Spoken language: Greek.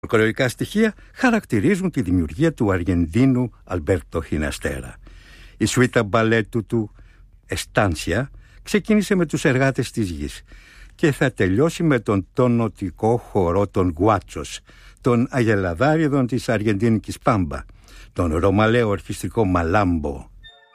Χορευτικά στοιχεία χαρακτηρίζουν τη δημιουργία του Αργεντίνου Αλμπέρτο Χιναστέρα. Η σουίτα μπαλέτου του Εστάνσια ξεκίνησε με τους εργάτες της γης και θα τελειώσει με τον τονωτικό χορό των Γουάτσος, των αγελαδάριδων της αργεντίνικης Πάμπα, τον ρωμαλαίο ορχιστρικό Μαλάμπο